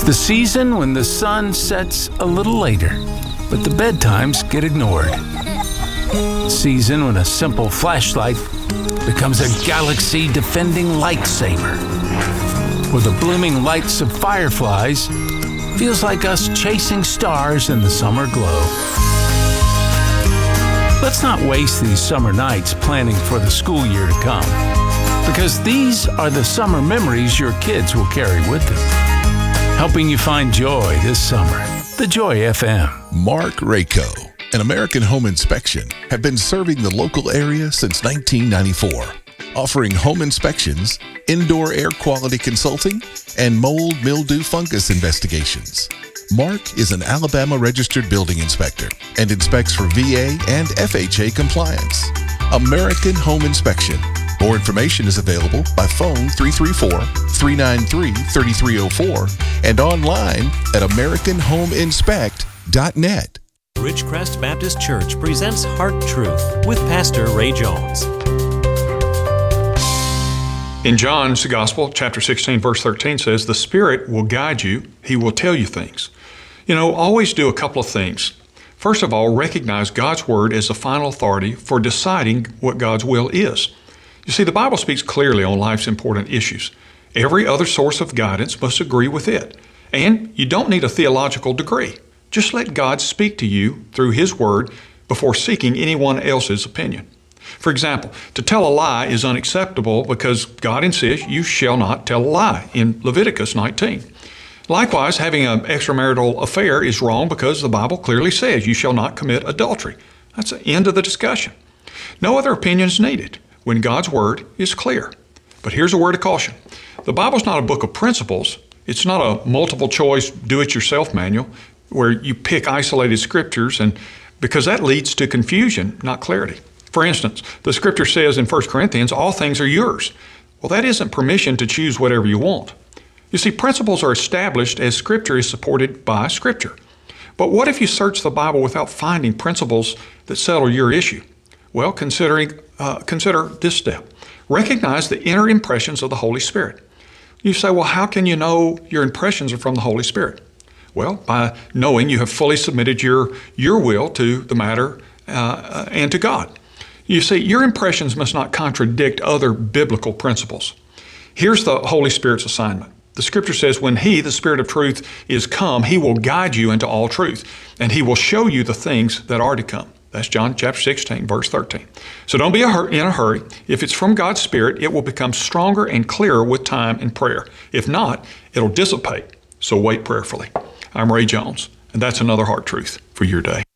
The season when the sun sets a little later, but the bedtimes get ignored. The season when a simple flashlight becomes a galaxy-defending lightsaber. Where the blooming lights of fireflies feels like us chasing stars in the summer glow. Let's not waste these summer nights planning for the school year to come, because these are the summer memories your kids will carry with them, helping you find joy this summer. The Joy FM. Mark Rayco and American Home Inspection have been serving the local area since 1994, offering home inspections, indoor air quality consulting, and mold, mildew, fungus investigations. Mark is an Alabama registered building inspector and inspects for VA and FHA compliance. American Home Inspection. More information is available by phone 334-393-3304 and online at AmericanHomeInspect.net. Ridgecrest Baptist Church presents Heart Truth with Pastor Ray Jones. In John's Gospel, chapter 16, verse 13 says, "The Spirit will guide you. He will tell you things." Always do a couple of things. First of all, recognize God's Word as the final authority for deciding what God's will is. You see, the Bible speaks clearly on life's important issues. Every other source of guidance must agree with it. And you don't need a theological degree. Just let God speak to you through His Word before seeking anyone else's opinion. For example, to tell a lie is unacceptable because God insists you shall not tell a lie in Leviticus 19. Likewise, having an extramarital affair is wrong because the Bible clearly says you shall not commit adultery. That's the end of the discussion. No other opinion is needed when God's Word is clear. But here's a word of caution. The Bible's not a book of principles. It's not a multiple choice do-it-yourself manual where you pick isolated scriptures, and because that leads to confusion, not clarity. For instance, the scripture says in 1 Corinthians, all things are yours. Well, that isn't permission to choose whatever you want. You see, principles are established as scripture is supported by scripture. But what if you search the Bible without finding principles that settle your issue? Well, consider this step. Recognize the inner impressions of the Holy Spirit. You say, well, how can you know your impressions are from the Holy Spirit? Well, by knowing you have fully submitted your will to the matter and to God. You see, your impressions must not contradict other biblical principles. Here's the Holy Spirit's assignment. The scripture says, when He, the Spirit of truth, is come, He will guide you into all truth, and He will show you the things that are to come. That's John chapter 16, verse 13. So don't be in a hurry. If it's from God's Spirit, it will become stronger and clearer with time and prayer. If not, it'll dissipate. So wait prayerfully. I'm Ray Jones, and that's another heart truth for your day.